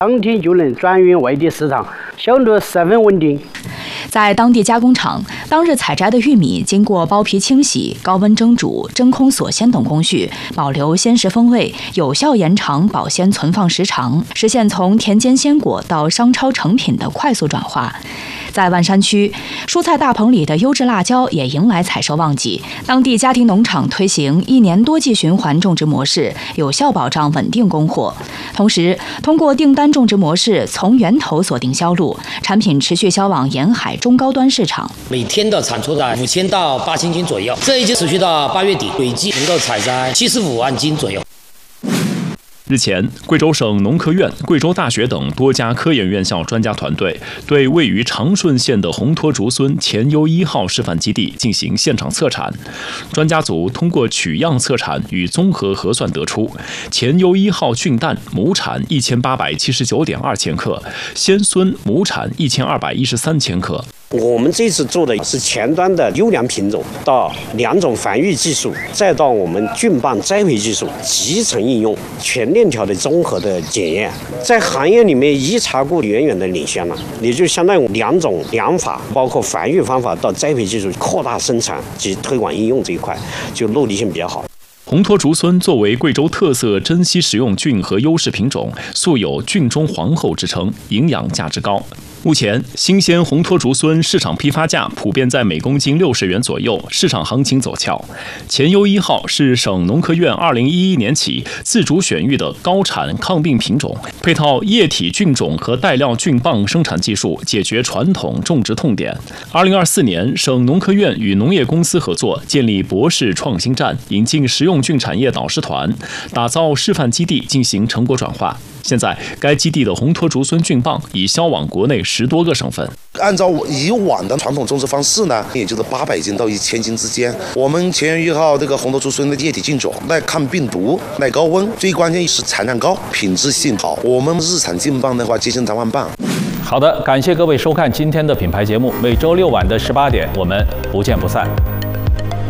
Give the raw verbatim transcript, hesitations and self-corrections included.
当天就能转运外地市场，相对十分稳定。 在当地加工厂，当日采摘的玉米经过剥皮清洗、高温蒸煮、真空锁鲜等工序，保留鲜食风味，有效延长保鲜存放时长，实现从田间鲜果到商超成品的快速转化。在万山区，蔬菜大棚里的优质辣椒也迎来采收旺季。当地家庭农场推行一年多季循环种植模式，有效保障稳定供货。同时，通过订单种植模式，从源头锁定销路，产品持续销往沿海中高端市场。 每天的产出在五千到八千斤左右，这一季持续到八月底，累计能够采摘七十五万斤左右。 日前，贵州省农科院、贵州大学等多家科研院校专家团队对位于长顺县的红托竹荪前优一号示范基地进行现场测产。专家组通过取样测产与综合核算得出，前优一号菌蛋亩产一千八百七十九点二千克，鲜荪亩产一千二百一十三千克。 我们这次做的是前端的优良品种，到两种繁育技术，再到我们菌棒栽培技术集成应用，全链条的综合的检验，在行业里面一查过远远的领先了。也就相当于两种养法，包括繁育方法到栽培技术扩大生产及推广应用这一块，就落地性比较好。 红托竹荪作为贵州特色珍稀食用菌和优势品种，素有菌中皇后之称，营养价值高。目前，新鲜红托竹荪市场批发价普遍在每公斤六十元左右，市场行情走俏。前优一号是省农科院二零一一年起自主选育的高产抗病品种，配套液体菌种和带料菌棒生产技术，解决传统种植痛点。二零二四年，省农科院与农业公司合作，建立博士创新站，引进食用菌产业导师团，打造示范基地，进行成果转化。现在，该基地的红托竹荪菌棒已销往国内十多个省份。 按照以往的传统种植方式呢，也就是八百斤到一千斤之间。我们前优一号这个红托竹荪的液体菌种耐抗病毒、耐高温，最关键是产量高、品质性好。我们日产菌棒的话，接近三万磅。 好的，感谢各位收看今天的品牌节目，每周六晚的十八点，我们不见不散。